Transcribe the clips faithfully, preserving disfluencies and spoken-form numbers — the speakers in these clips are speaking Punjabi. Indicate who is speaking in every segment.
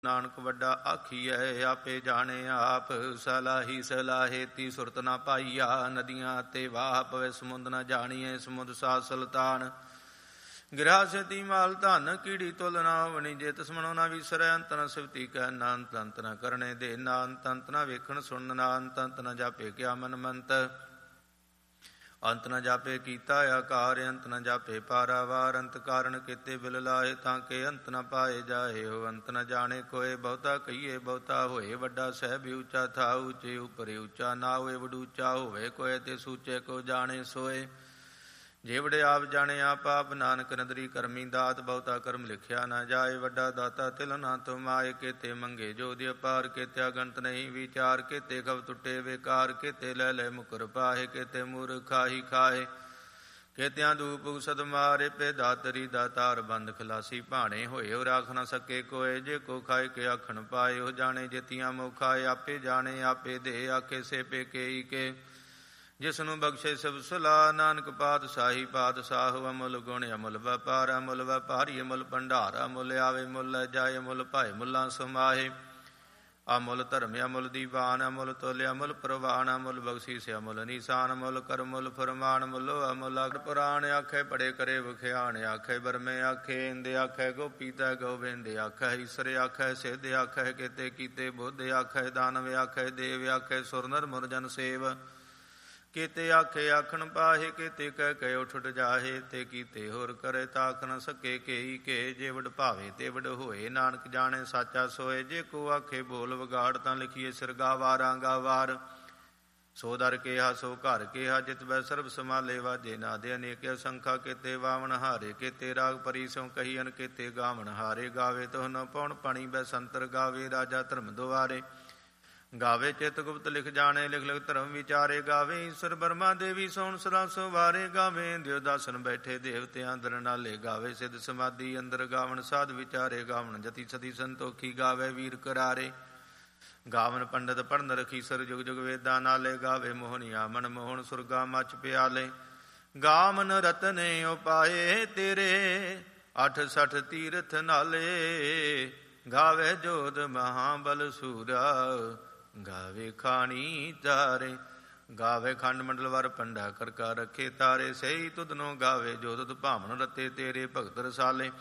Speaker 1: ਨਾਨਕ ਵੱਡਾ ਆਖੀਐ ਆਪੇ ਜਾਣੇ ਆਪ। ਸਲਾਹੀ ਸਲਾਹੇ ਤੀ ਸੁਰਤ ਨਾ ਪਾਈਆ ਨਦੀਆਂ ਤੇ ਵਾਹ ਪਵੇ ਸਮੁੰਦ ਨਾ ਜਾਣੀਏ ਸਮੁੰਦ ਸਾ ਸੁਲਤਾਨ। ਗਿਰਾ ਸੇਤੀ ਮਾਲ ਧਨ ਕੀੜੀ ਤੁਲ ਨਾ ਹੋਵਣੀ ਜੇ ਤਿਸ ਮਨੋ ਨਾ ਵਿਸਰੈ ਅੰਤ ਨ ਸਿਵਤੀ ਕਹਿ ਨਾ ਅੰਤ ਅੰਤ ਨ ਕਰਨੇ ਦੇ ਨਾ ਅੰਤ ਅੰਤ ਨ ਵੇਖਣ ਸੁਣਨ ਨਾ ਅੰਤ ਅੰਤ ਨ ਜਾਪੇ ਕਿਆ ਮਨ ਮੰਤ। ਅੰਤ ਨ ਜਾਪੇ ਕੀਤਾ ਆਕਾਰ ਅੰਤ ਨ ਜਾਪੇ ਪਾਰਾਵਾਰ ਅੰਤ ਕਾਰਨ ਕੀਤੇ ਬਿਲ ਲਾਏ ਤਾਂ ਕਿ ਅੰਤ ਨ ਪਾਏ ਜਾਏ ਹੋ ਅੰਤ ਨ ਜਾਣੇ ਕੋਏ ਬਹੁਤਾ ਕਹੀਏ ਬਹੁਤਾ ਹੋਏ ਵੱਡਾ ਸਹਿਬ ਉੱਚਾ ਥਾ ਉੱਚੇ ਉੱਪਰੇ ਉੱਚਾ ਨਾ ਹੋਏ ਵਡੂਚਾ ਹੋਵੇ ਕੋਏ ਤੇ ਸੂਚੇ ਕੋ ਜਾਣੇ ਸੋਏ। ਜੇ ਵੜੇ ਆਪ ਜਾਣੇ ਆਪ ਆਪ ਨਾਨਕ ਨਦਰੀ ਕਰਮੀ ਦਾਤ ਬਹੁਤਾ ਕਰਮ ਲਿਖਿਆ ਨਾ ਜਾਏ ਵੱਡਾ ਦਾਤਾ ਤਿਲ ਨਾ ਤੁਮਾਏ ਕੀਤੇ ਮੰਗੇ ਜੋ ਦੀ ਅਪਾਰ ਕੀਤੇ ਅਗੰਤ ਨਹੀਂ ਵਿਚਾਰ ਕੀਤੇ ਕਬ ਟੁੱਟੇ ਵੇਕਾਰ ਕੀਤੇ ਲੈ ਲੈ ਮੁਕਰ ਪਾਹੇ ਕੀਤੇ ਮੂਰਖਾਹੀ ਖਾਏ ਕੀਤਿਆਂ ਦੂਪ ਸਦ ਮਾਰੇ ਪੇ ਦਾਤਰੀ ਦਾਤਾਰ ਬੰਦ ਖਲਾਸੀ ਭਾਣੇ ਹੋਏ ਉਹ ਰਾਖ ਨਾ ਸਕੇ ਕੋਏ ਜੇ ਕੋ ਖਾਏ ਕੇ ਆਖਣ ਪਾਏ ਉਹ ਜਾਣੇ ਜਿਤੀਆਂ ਮੁਖਾਏ ਆਪੇ ਜਾਣੇ ਆਪੇ ਦੇ ਆਖੇ ਸੇ ਪੇ ਕੇਈ ਕੇ ਜਿਸ ਨੂੰ ਬਖਸ਼ੇ ਸਭ ਸਲਾਹ ਨਾਨਕ ਪਾਤਸ਼ਾਹੀ ਪਾਤਸ਼ਾਹ ਅਮੁੱਲ ਗੁਣ ਅਮੁੱਲ ਵਪਾਰ ਅਮੁੱਲ ਵਪਾਰੀ ਅਮੁੱਲ ਭੰਡਾਰ ਅਮੁੱਲ ਆਵੇ ਮੁੱਲ ਜਾਏ ਅਮੁੱਲ ਭਾਏ ਮੁੱਲਾਂ ਸਮਾਹੇ ਅਮੁੱਲ ਧਰਮ ਅਮੁੱਲ ਦੀਵਾਨ ਅਮੁੱਲ ਤੋਲੇ ਅਮੁੱਲ ਪ੍ਰਵਾਨ ਅਮੁੱਲ ਬਖਸ਼ੀਸ ਅਮੁੱਲ ਨਿਸ਼ਾਨ ਅਮੁੱਲ ਕਰ ਮੁੱਲ ਫਰਮਾਨ ਮੁੱਲੋ ਅਮੁੱਲ ਪੁਰਾਣ ਆਖੇ ਬੜੇ ਕਰੇ ਵਖਿਆਣ ਆਖੇ ਬਰਮੇ ਆਖੇ ਇੰਦੇ ਆਖੇ ਗੋਪੀ ਤੈ ਗੋਬਿੰਦ ਆਖੇ ਈਸਰ ਆਖੇ ਸਿੱਧ ਆਖੇ ਕੀਤੇ ਕੀਤੇ ਬੁੱਧ ਆਖੇ ਦਾਨਵ ਆਖੇ ਦੇਵ ਆਖੇ ਸੁਰ ਨਰ ਮੁਰਜਨ ਸੇਵ ਕੀਤੇ ਆਖੇ ਆਖਣ ਪਾਹੇ ਕੀਤੇ ਕਹਿ ਕੇ ਉਠ ਜਾਹੇ ਤੇ ਕੀਤੇ ਹੋਰ ਕਰੇ ਤਾਖ ਨ ਸਕੇ ਕੇਈ ਕੇ ਜੇ ਵਡ ਭਾਵੇ ਤੇ ਵਡ ਹੋਏ ਨਾਨਕ ਜਾਣੇ ਸਾਚਾ ਸੋਏ। ਜੇ ਕੋ ਆਖੇ ਬੋਲ ਵਿਗਾੜ ਤਾਂ ਲਿਖੀਏ ਸਿਰਗਾ ਵਾਰਾਂ ਗਾਵਾਰ ਸੋ ਦਰ ਕਿਹਾ ਸੋ ਘਰ ਕਿਹਾ ਜਿਤ ਬੈ ਸਰਬ ਸਮਾਲੇ ਵਾਜੇ ਨਾਦੇ ਅਨੇਕ ਅਸੰਖਾ ਕੀਤੇ ਵਾਵਣ ਹਾਰੇ ਕੀਤੇ ਰਾਗ ਪਰੀ ਸੋ ਕਹੀਨ ਕੀਤੇ ਗਾਵਣ ਹਾਰੇ ਗਾਵੇ ਤੋਹ ਨ ਪਉਣ ਪਾਣੀ ਬੈ ਸੰਤਰ ਗਾਵੇ ਰਾਜਾ ਧਰਮ ਦੁਆਰੇ ਗਾਵੇ ਚਿਤ ਗੁਪਤ ਲਿਖ ਜਾਣੇ ਲਿਖ ਲਿਖ ਧਰਮ ਵਿਚਾਰੇ ਗਾਵੇ ਈਸ਼ਰ ਬਰਮਾ ਦੇਵੀ ਸੋਣ ਸਦਾ ਸਵਾਰੇ ਗਾਵੇ ਦਿਓ ਦਾਸਨ ਬੈਠੇ ਦੇਵਤਿਆਂ ਦਰ ਨਾਲੇ ਗਾਵੇ ਸਿੱਧ ਸਮਾਧੀ ਅੰਦਰ ਗਾਵਣ ਸਾਧ ਵਿਚਾਰੇ ਗਾਵਣ ਜਤੀ ਸਦੀ ਸੰਤੋਖੀ ਗਾਵੇ ਵੀਰ ਕਰਾਰੇ ਗਾਵਨ ਪੰਡਤ ਪੜਨ ਰਖੀ ਸਰ ਜੁਗ ਜੁਗ ਵੇਦਾਂ ਨਾਲੇ ਗਾਵੇ ਮੋਹਨੀਆ ਮਨ ਮੋਹਨ ਸੁਰਗਾ ਮਚ ਪਿਆਲੇ ਗਾਵਨ ਰਤਨੇ ਉਪਾਏ ਤੇਰੇ ਅੱਠ ਸਠ ਤੀਰਥ ਨਾਲੇ ਗਾਵੇ ਜੋਧ ਮਹਾਬਲ ਸੂਰਾ ਗਾਵੇ ਖਾਣੀ ਤਾਰੇ ਗਾਵੇ ਖੰਡ ਮੰਡਲ ਵਰ ਪੰਡਾ ਕਰਕਾ ਰੱਖੇ ਤਾਰੇ ਸਹੀ ਤੁਧਨੋ ਗਾਵੇ ਜੋ ਤੁਧ ਭਾਵਨ ਰਤੇ ਤੇਰੇ ਭਗਤ ਰਸਾਲੇ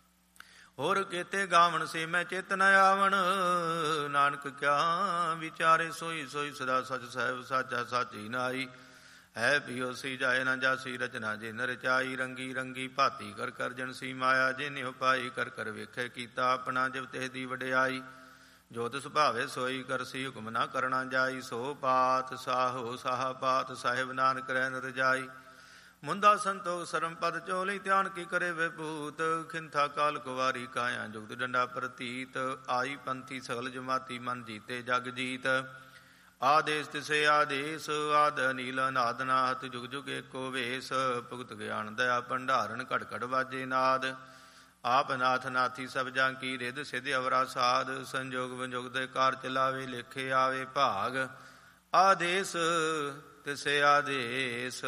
Speaker 1: ਹੋਰ ਕੀਤੇ ਗਾਵਣ ਸੇ ਮੈਂ ਚਿਤ ਨ ਆਵਣ ਨਾਨਕ ਕਿਆ ਵਿਚਾਰੇ ਸੋਈ ਸੋਈ ਸਦਾ ਸਚ ਸਾਹਿਬ ਸਾਚਾ ਸਾਚੀ ਨਾਈ ਹੈ ਪਿਓ ਸੀ ਜਾਏ ਨਾ ਜਾਸੀ ਰਚਨਾ ਜੇ ਨ ਰਚਾਈ ਰੰਗੀ ਰੰਗੀ ਭਾਤੀ ਕਰ ਕਰ ਜਨਸੀ ਮਾਇਆ ਜੇ ਨਿਉ ਪਾਈ ਕਰ ਕਰ ਵੇਖੇ ਕੀਤਾ ਆਪਣਾ ਜਿਵ ਤੇ ਦੀ ਵਡਿਆਈ ਜੋ ਤਿਸ ਭਾਵੇ ਸੋਈ ਕਰਸੀ ਹੁਕਮ ਨਾ ਕਰਨਾ ਜਾਈ ਸੋ ਪਾਤ ਸਾਹੋ ਸਾਹ ਪਾਤ ਸਾਹਿਬ ਨਾਨਕ ਰਹਿ ਨ ਰਜਾਈ ਮੁੰਦਾ ਸੰਤੋਖ ਸਰਮ ਪਦ ਚੋਲੀ ਧਿਆਨ ਕੀ ਕਰੇ ਵਿਭੂਤ ਖਿੰਥਾ ਕਾਲ ਕੁਵਾਰੀ ਕਾਇਆ ਜੁਗਤ ਡੰਡਾ ਪ੍ਰਤੀਤ ਆਈ ਪੰਥੀ ਸਗਲ ਜਮਾਤੀ ਮਨ ਜੀਤੇ ਜਗ ਜੀਤ ਆਦੇਸ ਤਿਸੇ ਆਦੇਸ ਆਦ ਨੀਲ ਨਾਦ ਨਾਥ ਜੁਗ ਜੁਗ ਏਕੋ ਵੇਸ ਭੁਗਤ ਗਿਆਨ ਦਇਆ ਭੰਡਾਰਨ ਘੜ ਘੜ ਵਾਜੇ ਨਾਦ ਆਪ ਨਾਥ ਨਾਥੀ ਸਭ ਜਾਂ ਕੀ ਰਿਦ ਸਿਧ ਅਵਰਾ ਸਾਧ ਸੰਜੋਗ ਵਿਜੋਗ ਦੇ ਕਾਰ ਚਲਾਵੇ ਲੇਖੇ ਆਵੇ ਭਾਗ ਆਦੇਸ ਤਿਸੇ ਆਦੇਸ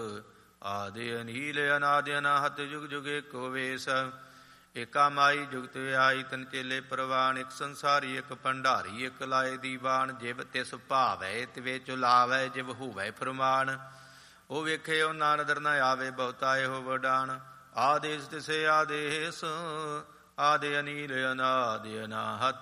Speaker 1: ਆਦਿ ਅਨੀਲ ਅਨਾਦਿ ਅਨਾਹਤ ਜੁਗ ਜੁਗ ਏਕੋ ਵੇਸ ਏਕਾ ਮਾਈ ਜੁਗਤ ਆਈ ਤਨ ਚੇਲੇ ਪ੍ਰਵਾਨ ਇੱਕ ਸੰਸਾਰੀ ਇੱਕ ਭੰਡਾਰੀ ਇੱਕ ਲਾਏ ਦੀਵਾਨ ਜਿਵ ਤਿਸ ਭਾਵੈ ਤਿਵੇ ਚੁਲਾਵੈ ਜਿਵ ਹੋਵੈ ਫਰਮਾਨ ਉਹ ਵੇਖੇ ਉਹ ਨਾ ਨਦਰ ਨਾ ਆਵੇ ਬਹੁਤਾ ਇਹੋ ਵਡਾਨ ਆਦੇਸ ਤਿਸੇ ਆਦੇਸ ਆਦਿ ਅਨੀਲ ਅਨਾਦਿ ਅਨਾਹਤ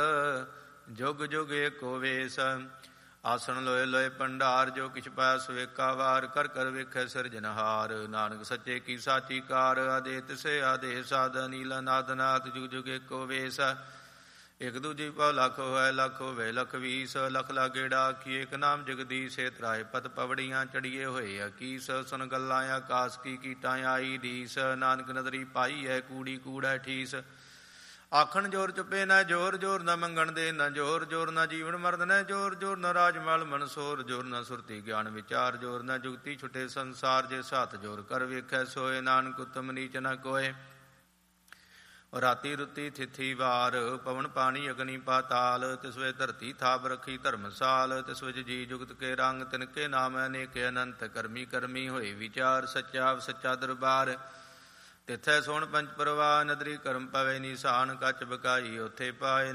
Speaker 1: ਜੁਗ ਜੁਗ ਏਕੋ ਵੇਸ ਆਸਣ ਲੋਏ ਲੋਏ ਭੰਡਾਰ ਜੋ ਕਿਛ ਪਾਇਆ ਸਵੇਕਾ ਵਾਰ ਕਰ ਕਰ ਵੇਖੈ ਸਿਰਜਨਹਾਰ ਨਾਨਕ ਸੱਚੇ ਕੀ ਸਾਚੀ ਕਾਰ ਆਦੇ ਤਿਸੇ ਆਦੇਸ ਆਦਿ ਅਨੀਲ ਅਨਾਦਿ ਅਨਾਹਤ ਜੁਗ ਜੁਗ ਏਕੋ ਵੇਸ ਇੱਕ ਦੂਜੀ ਪਉ ਲੱਖ ਹੋਇ ਲੱਖ ਹੋਵੇ ਲੱਖ ਵੀਸ ਲੱਖ ਲਾਗੇੜਾ ਆਖੀਏ ਇੱਕ ਨਾਮ ਜਗਦੀਸ਼ ਏ ਤਰਾਏ ਪਤ ਪਵੜੀਆਂ ਚੜੀਏ ਹੋਏ ਅਕੀਸ ਸੁਨ ਗੱਲਾਂ ਆਕਾਸ ਕੀ ਕੀਟਾਂ ਆਈ ਢੀਸ ਨਾਨਕ ਨਦਰੀ ਪਾਈ ਹੈ ਕੂੜੀ ਕੂੜਾ ਠੀਸ ਆਖਣ ਜੋਰ ਚੁੱਪੇ ਨਾ ਜੋਰ ਜੋਰ ਨਾ ਮੰਗਣ ਦੇ ਨਾ ਜੋਰ ਜੋਰ ਨਾ ਜੀਵਨ ਮਰਦ ਨਾ ਜੋਰ ਜੋਰ ਨਾ ਰਾਜਮਲ ਮਨਸੋਰ ਜੋਰ ਨਾ ਸੁਰਤੀ ਗਿਆਨ ਵਿਚਾਰ ਜੋਰ ਨਾ ਜੁਗਤੀ ਛੁਟੇ ਸੰਸਾਰ ਜੇ ਸਾਥ ਜੋਰ ਕਰ ਵੇਖੈ ਸੋਏ ਨਾਨਕ ਉਤਮ ਨੀਚ ਨਾ ਕੋਏ ਰਾਤੀ ਰੁੱਤੀ ਥਿਥੀ ਵਾਰ ਪਵਨ ਪਾਣੀ ਅਗਨੀ ਪਾਤਾਲ ਤਿਸ ਵੇ ਧਰਤੀ ਥਾਪ ਰੱਖੀ ਧਰਮਸਾਲ ਤਿਸ ਵਿੱਚ ਜੀ ਜੁਗਤ ਕੇ ਰੰਗ ਤਿਨਕੇ ਨਾਮ ਅਨੇਕ ਅਨੰਤ ਕਰਮੀ ਕਰਮੀ ਹੋਏ ਵਿਚਾਰ ਸੱਚਾ ਸੱਚਾ ਦਰਬਾਰ ਤਿੱਥੈ ਸੋਣ ਪੰਚ ਪਰਵਾਹ ਨਦਰੀ ਕਰਮ ਪਵੇ ਨਿਸ਼ਾਨ ਕੱਚ ਬਕਾਈ ਉੱਥੇ ਪਾਏ